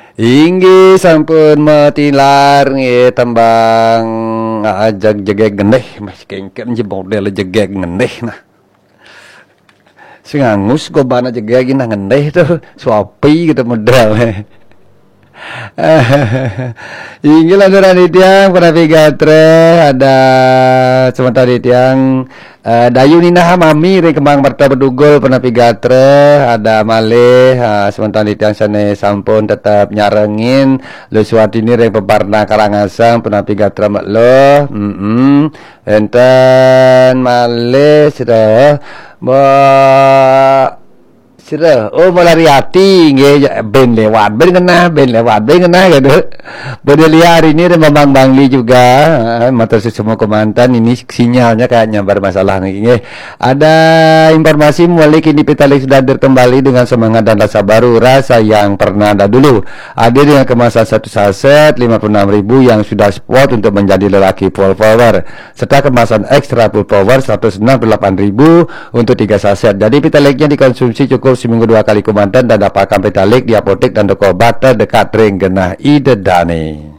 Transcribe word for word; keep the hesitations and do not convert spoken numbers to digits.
Inggih sampun metilar nggih tembang ajag jegeg ngendeh mas kengken je model jegeg ngendeh nah. Sing angus gobana jegeg nah ngendeh tuh suapi gitu model. Inggih lanturan tiang Pravi Gatre ada sementara tiang uh, Dayu Nina Mami Ri Kembang Marta Bedugul Pravi Gatre ada malih uh, sementara tiang sane sampun tetap nyarengin lu suatini Ri Peparna Karangasem Pravi Gatre lo heeh mm enten malih sudah Sira, oh Malariati nggih ben lewat, ben kena, ben lewat, ben kena gitu. Bedelia hari ini Bambang Bangli juga, motor semua komandan ini sinyalnya kayak nyambar masalah nih. Nggih. Ada informasi mulai kini Petalik sudah hadir kembali dengan semangat dan rasa baru, rasa yang pernah ada dulu. Hadir dengan kemasan satu saset lima puluh enam ribu yang sudah spot untuk menjadi lelaki full power, serta kemasan ekstra full power seratus enam puluh delapan ribu untuk tiga saset. Jadi Petaliknya dikonsumsi cukup seminggu dua kali komandan dan dapatkan Petalik di apotek dan toko obat terdekat Renggenah Idedane.